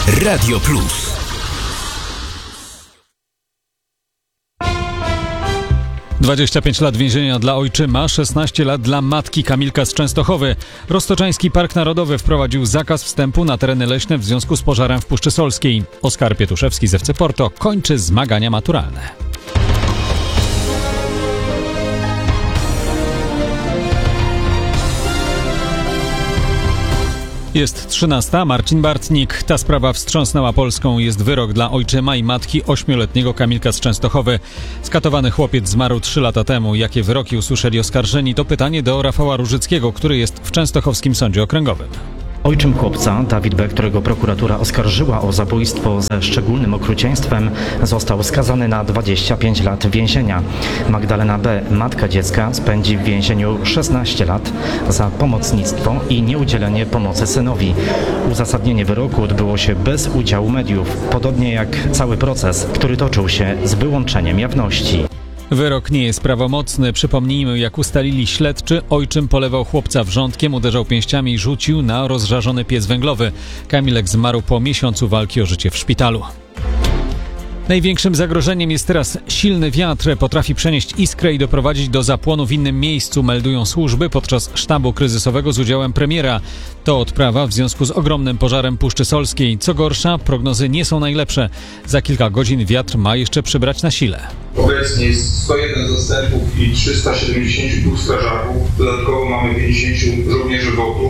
Radio Plus. - 25 lat więzienia dla ojczyma, 16 lat dla matki Kamilka z Częstochowy. Roztoczański Park Narodowy wprowadził zakaz wstępu na tereny leśne w związku z pożarem w Puszczy Solskiej. Oskar Pietuszewski z FC Porto kończy zmagania maturalne. Jest 13. Marcin Bartnik. Ta sprawa wstrząsnęła Polską. Jest wyrok dla ojczyma i matki 8-letniego Kamilka z Częstochowy. Skatowany chłopiec zmarł 3 lata temu. Jakie wyroki usłyszeli oskarżeni? To pytanie do Rafała Różyckiego, który jest w Częstochowskim Sądzie Okręgowym. Ojczym chłopca, Dawid B., którego prokuratura oskarżyła o zabójstwo ze szczególnym okrucieństwem, został skazany na 25 lat więzienia. Magdalena B., matka dziecka, spędzi w więzieniu 16 lat za pomocnictwo i nieudzielenie pomocy synowi. Uzasadnienie wyroku odbyło się bez udziału mediów, podobnie jak cały proces, który toczył się z wyłączeniem jawności. Wyrok nie jest prawomocny. Przypomnijmy, jak ustalili śledczy, ojczym polewał chłopca wrzątkiem, uderzał pięściami i rzucił na rozżarzony piec węglowy. Kamilek zmarł po miesiącu walki o życie w szpitalu. Największym zagrożeniem jest teraz silny wiatr. Potrafi przenieść iskrę i doprowadzić do zapłonu w innym miejscu, meldują służby podczas sztabu kryzysowego z udziałem premiera. To odprawa w związku z ogromnym pożarem Puszczy Solskiej. Co gorsza, prognozy nie są najlepsze. Za kilka godzin wiatr ma jeszcze przybrać na sile. Obecnie jest 101 zastępów i 372 strażaków. Dodatkowo mamy 50 żołnierzy WOT-u.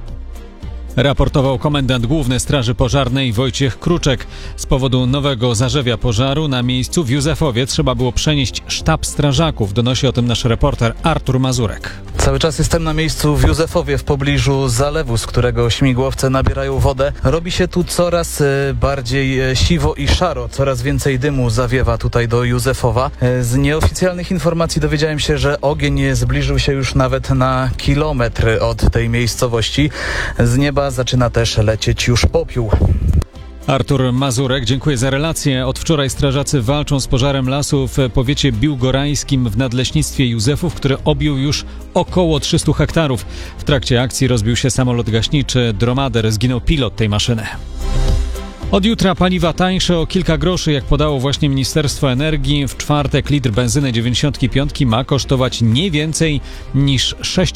Raportował komendant główny Straży Pożarnej Wojciech Kruczek. Z powodu nowego zarzewia pożaru na miejscu w Józefowie trzeba było przenieść sztab strażaków. Donosi o tym nasz reporter Artur Mazurek. Cały czas jestem na miejscu w Józefowie, w pobliżu zalewu, z którego śmigłowce nabierają wodę. Robi się tu coraz bardziej siwo i szaro, coraz więcej dymu zawiewa tutaj do Józefowa. Z nieoficjalnych informacji dowiedziałem się, że ogień zbliżył się już nawet na kilometr od tej miejscowości. Z nieba zaczyna też lecieć już popiół. Artur Mazurek, dziękuję za relację. Od wczoraj strażacy walczą z pożarem lasu w powiecie biłgorajskim w nadleśnictwie Józefów, który objął już około 300 hektarów. W trakcie akcji rozbił się samolot gaśniczy Dromader, zginął pilot tej maszyny. Od jutra paliwa tańsze o kilka groszy, jak podało właśnie Ministerstwo Energii. W czwartek litr benzyny 95 ma kosztować nie więcej niż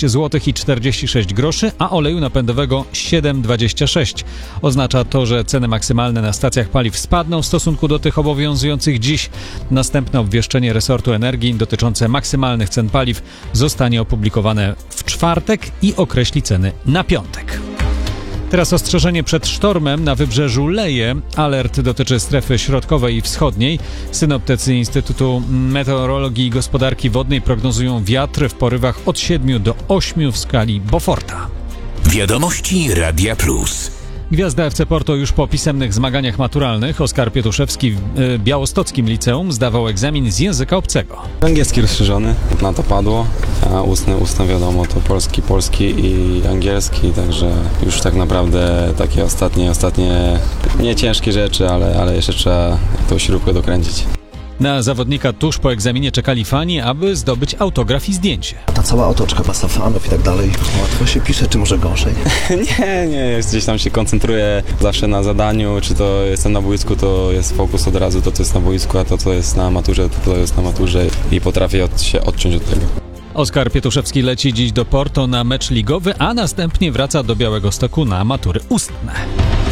6,46 zł, a oleju napędowego 7,26. Oznacza to, że ceny maksymalne na stacjach paliw spadną w stosunku do tych obowiązujących dziś. Następne obwieszczenie resortu energii dotyczące maksymalnych cen paliw zostanie opublikowane w czwartek i określi ceny na piątek. Teraz ostrzeżenie przed sztormem na wybrzeżu leje. Alert dotyczy strefy środkowej i wschodniej. Synoptycy Instytutu Meteorologii i Gospodarki Wodnej prognozują wiatr w porywach od 7 do 8 w skali Beauforta. Wiadomości Radia Plus. Gwiazda FC Porto już po pisemnych zmaganiach maturalnych. Oskar Pietuszewski w białostockim liceum zdawał egzamin z języka obcego. Angielski rozszerzony, na to padło, a ustne wiadomo to polski i angielski, także już tak naprawdę takie ostatnie nie ciężkie rzeczy, ale jeszcze trzeba tą śrubkę dokręcić. Na zawodnika tuż po egzaminie czekali fani, aby zdobyć autograf i zdjęcie. Ta cała otoczka pasa fanów i tak dalej. Łatwo się pisze, czy może gorzej? Nie, gdzieś tam się koncentruję zawsze na zadaniu, czy to jestem na boisku, to jest fokus od razu, to co jest na boisku, a to co jest na maturze, to jest na maturze i potrafię się odciąć od tego. Oskar Pietuszewski leci dziś do Porto na mecz ligowy, a następnie wraca do Białegostoku na matury ustne.